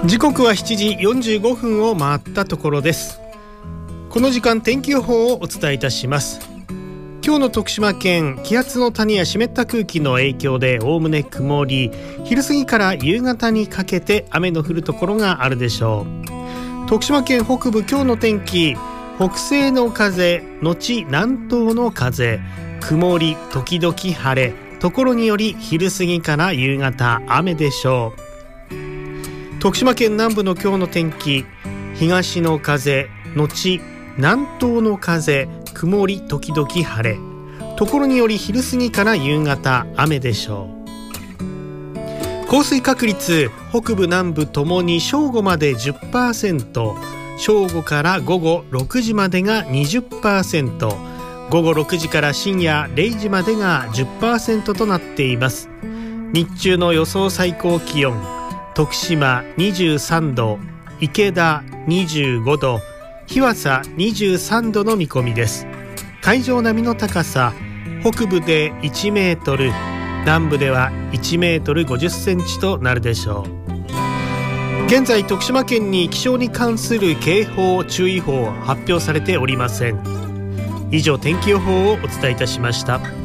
時刻は7時45分を回ったところです。この時間天気予報をお伝えいたします。今日の徳島県、気圧の谷や湿った空気の影響でおおむね曇り、昼過ぎから夕方にかけて雨の降るところがあるでしょう。徳島県北部、今日の天気、北西の風後南東の風、曇り時々晴れ、ところにより昼過ぎから夕方雨でしょう。徳島県南部の今日の天気、東の風後南東の風、曇り時々晴れ、ところにより昼過ぎから夕方雨でしょう。降水確率、北部南部ともに正午まで 10%、 正午から午後6時までが 20%、 午後6時から深夜0時までが 10% となっています。日中の予想最高気温、徳島23度、池田25度、日和佐23度の見込みです。海上波の高さ、北部で1メートル、南部では1メートル50センチとなるでしょう。現在徳島県に気象に関する警報注意報発表されておりません。以上、天気予報をお伝えいたしました。